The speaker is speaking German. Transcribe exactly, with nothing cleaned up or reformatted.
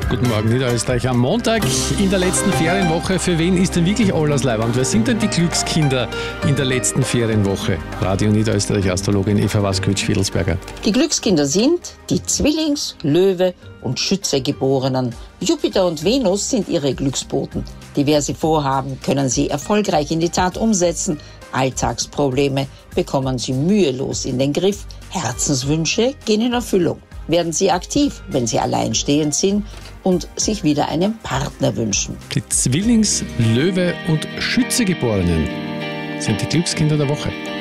Guten Morgen, Niederösterreich. Am Montag in der letzten Ferienwoche. Für wen ist denn wirklich alles Leibwand? Wer sind denn die Glückskinder in der letzten Ferienwoche? Radio Niederösterreich, Astrologin Eva Waskowitsch-Fiedelsberger. Die Glückskinder sind die Zwillings-, Löwe- und Schütze-Geborenen. Jupiter und Venus sind ihre Glücksboten. Diverse Vorhaben können sie erfolgreich in die Tat umsetzen. Alltagsprobleme bekommen sie mühelos in den Griff. Herzenswünsche gehen in Erfüllung. Werden sie aktiv, wenn sie alleinstehend sind und sich wieder einen Partner wünschen. Die Zwillings-, Löwe- und Schütze-Geborenen sind die Glückskinder der Woche.